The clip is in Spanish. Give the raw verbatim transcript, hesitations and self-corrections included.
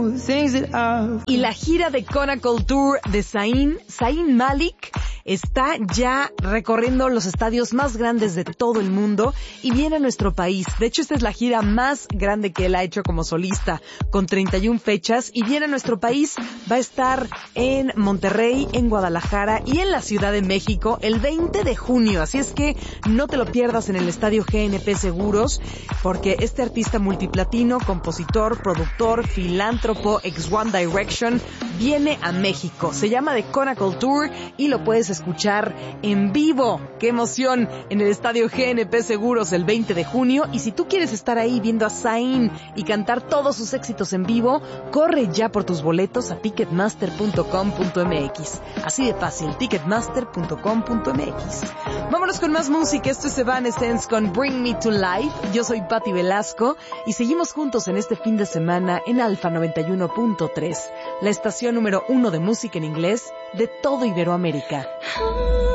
Y la gira de Conacle Tour de Zayn, Zayn Malik, está ya recorriendo los estadios más grandes de todo el mundo y viene a nuestro país. De hecho, esta es la gira más grande que él ha hecho como solista, con treinta y una fechas, y viene a nuestro país. Va a estar en Monterrey, en Guadalajara y en la Ciudad de México el veinte de junio. Así es que no te lo pierdas en el Estadio G N P Seguros, porque este artista multiplatino, compositor, productor, filántropo, ex One Direction, viene a México. Se llama The Conacle Tour y lo puedes escuchar en vivo. ¡Qué emoción! En el Estadio G N P Seguros el veinte de junio. Y si tú quieres estar ahí viendo a Zayn y cantar todos sus éxitos en vivo, corre ya por tus boletos a ticketmaster punto com punto m x. Así de fácil, ticketmaster punto com punto m x. Vámonos con más música. Esto es Evanescence con Bring Me to Life. Yo soy Patti Velasco y seguimos juntos en este fin de semana en Alfa noventa y uno punto tres, la estación número uno de música en inglés de todo Iberoamérica.